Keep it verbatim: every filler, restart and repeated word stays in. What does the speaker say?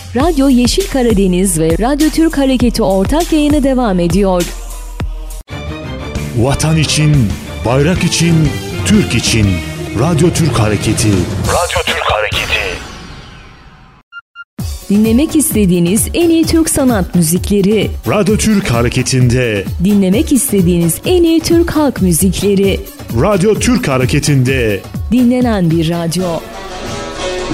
Radyo Yeşil Karadeniz ve Radyo Türk Hareketi ortak yayını devam ediyor. Vatan için, bayrak için, Türk için. Radyo Türk Hareketi. Radyo Türk Hareketi. Dinlemek istediğiniz en iyi Türk sanat müzikleri. Radyo Türk Hareketi'nde. Dinlemek istediğiniz en iyi Türk halk müzikleri. Radyo Türk Hareketi'nde. Dinlenen bir radyo.